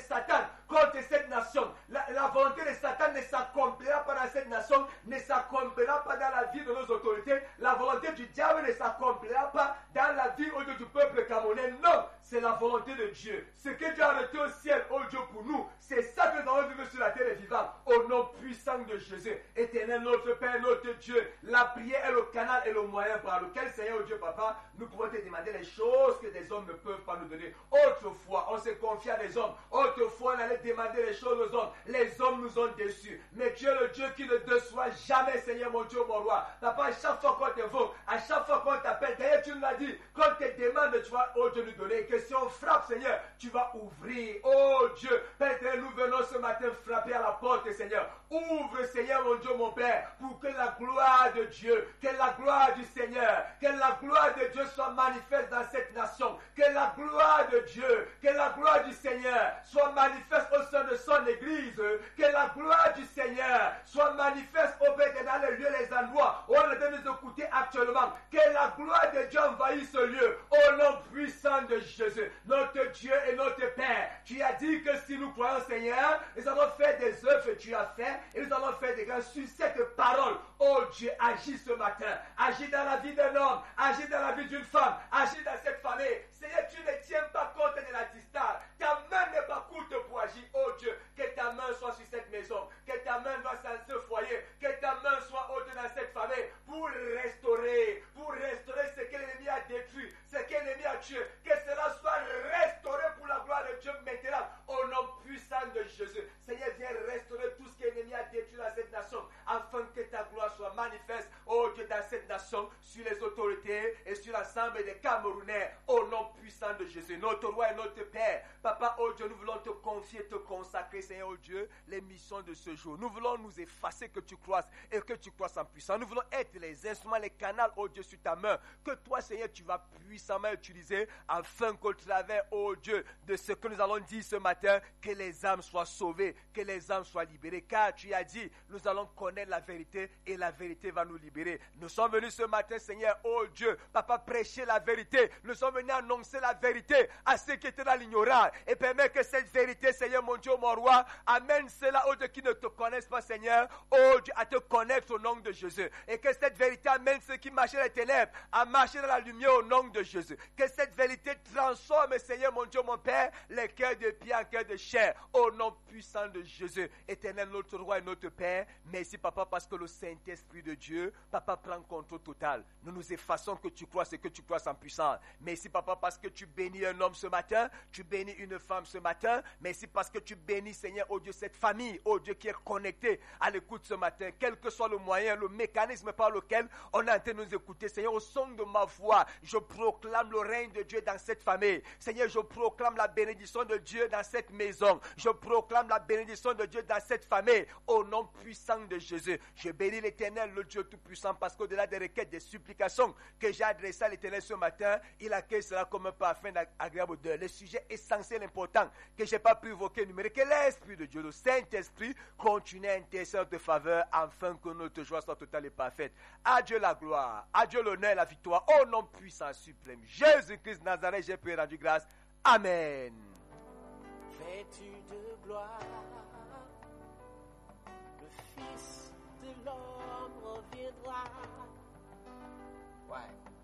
Satan contre cette nation. La volonté de Satan ne s'accomplira pas dans cette nation, ne s'accomplira pas dans la vie de nos autorités. La volonté du diable ne s'accomplira pas dans la vie du peuple camerounais. Non, c'est la volonté de Dieu. Ce que Dieu a arrêté au ciel, oh Dieu, pour nous, c'est ça que nous allons vivre sur la terre des vivants. Au nom puissant de Jésus, éternel notre Père, notre Dieu, la prière est le canal et le moyen par lequel, Seigneur, oh Dieu, Papa, nous pouvons te demander les choses que des hommes ne peuvent pas nous donner. Autrefois, on se confie à des hommes. Autrefois, on allait demander les choses aux hommes. Les hommes nous ont déçus. Mais tu es le Dieu qui ne déçoit jamais, Seigneur, mon Dieu, mon roi. Papa, à chaque fois qu'on t'évoque, à chaque fois qu'on t'appelle, d'ailleurs, tu nous l'as dit, quand tu te demandes, tu vas, oh Dieu, nous donner. Que si on frappe, Seigneur, tu vas ouvrir. Oh Dieu, Père, nous venons ce matin frapper à la porte, Seigneur. Ouvre, Seigneur, mon Dieu, mon Père, pour que la gloire de Dieu, que la gloire du Seigneur, que la gloire de Dieu soit manifeste dans cette nation. Que la gloire de Dieu, que la gloire du Seigneur soit manifeste au sein de son église. Que la gloire du Seigneur soit manifeste au Père dans les lieux, les endroits où on est de nous écouter actuellement. Que la gloire de Dieu envahisse ce lieu. Au nom puissant de Jésus, notre Dieu et notre Père. Tu as dit que si nous croyons, Seigneur, nous allons faire des œuvres que tu as fait et nous allons faire des grands sur cette parole. Oh Dieu, agis ce matin. Agis dans la vie d'un homme. Agis dans la vie d'une femme. Agis dans cette famille. Seigneur, tu ne tiens pas compte de la distance. Ta main n'est pas courte pour agir. Oh Dieu, que ta main soit sur cette maison. Que ta main soit dans ce foyer. Que ta main soit haute dans cette famille. Pour restaurer ce que l'ennemi a détruit. Ce que l'ennemi a tué. Que cela soit restauré pour la gloire de Dieu maintenant. Au nom puissant de Jésus. Seigneur, viens restaurer tout ce que l'ennemi a détruit dans cette nation. Afin que ta gloire soit manifeste. Oh Dieu, dans cette nation. Sur les autorités et sur l'ensemble des Camerounais. Au nom puissant de Jésus. Notre roi et notre Père. Papa, oh Dieu, nous voulons te confier, te consacrer, Seigneur, oh Dieu, les missions de ce jour. Nous voulons nous effacer, que tu croisses et que tu croisses en puissance. Nous voulons être les instruments, les canaux, oh Dieu, sur ta main. Que toi, Seigneur, tu vas puissamment utiliser afin qu'au travers, oh Dieu, de ce que nous allons dire ce matin, que les âmes soient sauvées, que les âmes soient libérées. Car tu as dit, nous allons connaître la vérité et la vérité va nous libérer. Nous sommes venus ce matin, Seigneur, oh Dieu, Papa, prêcher la vérité. Nous sommes venus annoncer la vérité à ceux qui étaient dans l'ignorance et permet que cette vérité, Seigneur, mon Dieu, mon roi, amène ceux-là, oh Dieu, qui ne te connaissent pas, Seigneur, oh Dieu, à te connaître au nom de Jésus. Et que cette vérité amène ceux qui marchaient dans les ténèbres à marcher dans la lumière au nom de Jésus. Que cette vérité transforme, Seigneur, mon Dieu, mon Père, les cœurs de pierre en cœurs de chair au nom puissant de Jésus. Éternel, notre roi et notre Père, merci, Papa, parce que le Saint-Esprit de Dieu, Papa, prend contrôle total. Nous nous effaçons que tu crois et que tu crois en puissance. Merci, Papa, parce que tu bénis un homme ce matin, tu bénis une femme ce matin. Merci parce que tu bénis, Seigneur, oh Dieu, cette famille, oh Dieu, qui est connectée à l'écoute ce matin. Quel que soit le moyen, le mécanisme par lequel on est en train de nous écouter, Seigneur, au son de ma voix, je proclame le règne de Dieu dans cette famille. Seigneur, je proclame la bénédiction de Dieu dans cette maison. Je proclame la bénédiction de Dieu dans cette famille. Au nom puissant de Jésus, je bénis l'Éternel, le Dieu Tout-Puissant, parce qu'au-delà des requêtes, des supplications que j'ai adressées à l'Éternel ce matin, il accueille cela comme un parfum agréable odeur. Le sujet essentiel, important, que je n'ai pas pu évoquer, numéro, que l'Esprit de Dieu, le Saint-Esprit, continue à intercéder de faveur, afin que notre joie soit totale et parfaite. À Dieu la gloire, à Dieu l'honneur et la victoire, au nom puissant suprême. Jésus-Christ Nazareth, j'ai pu rendre grâce. Amen. Vêtu de gloire, le Fils de l'homme reviendra. Ouais.